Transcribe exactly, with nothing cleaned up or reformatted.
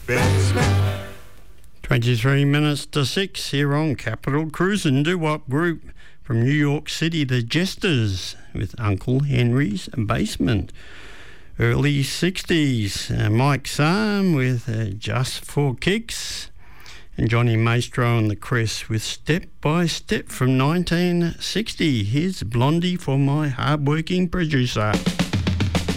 basement. twenty-three minutes to six here on Capital Cruisin' Doo-Wop Group from New York City, the Jesters with Uncle Henry's Basement. Early sixties, uh, Mike Sam with uh, Just for Kicks, and Johnny Maestro and the Cress with Step by Step from nineteen sixty. Here's Blondie for my hard-working producer.